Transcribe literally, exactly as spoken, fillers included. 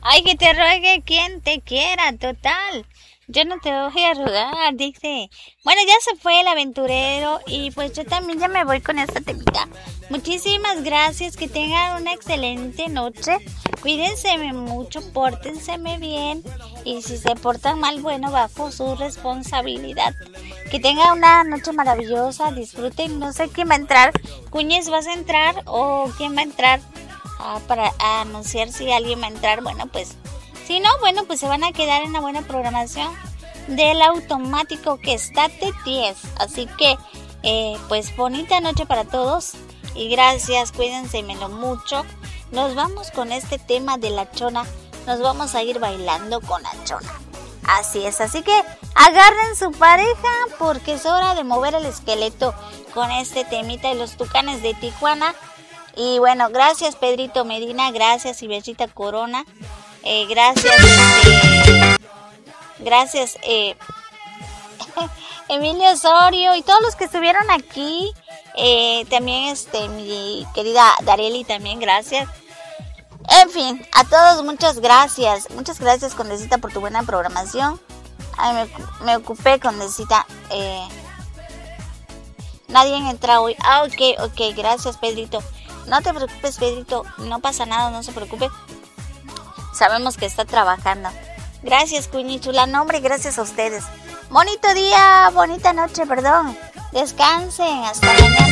Ay, que te ruegue quien te quiera, total. Yo no te voy a rogar, dice. Bueno, ya se fue el aventurero y pues yo también ya me voy con esta temita. Muchísimas gracias, que tengan una excelente noche. Cuídense mucho, pórtense bien y si se portan mal, bueno, bajo su responsabilidad. Que tengan una noche maravillosa, disfruten. No sé quién va a entrar. Cuñes, ¿vas a entrar o quién va a entrar? Ah, para anunciar si alguien va a entrar. Bueno, pues si no, bueno, pues se van a quedar en la buena programación del automático que está de diez. Así que, eh, pues bonita noche para todos y gracias, cuídense mucho. Nos vamos con este tema de la chona. Nos vamos a ir bailando con la chona. Así es, así que agarren su pareja porque es hora de mover el esqueleto con este temita de los Tucanes de Tijuana. Y bueno, gracias Pedrito Medina, gracias Ibercita Corona, eh, gracias, eh, gracias eh, Emilio Osorio y todos los que estuvieron aquí, eh, también este mi querida Dareli también, gracias. En fin, a todos muchas gracias, muchas gracias Condesita por tu buena programación. Ay, me, me ocupé Condesita, eh, nadie entra hoy. Ah, ok, ok, gracias Pedrito. No te preocupes, Pedrito, no pasa nada, no se preocupe. Sabemos que está trabajando. Gracias, Cuñichula, no, hombre, gracias a ustedes. Bonito día, bonita noche, perdón. Descansen, hasta mañana.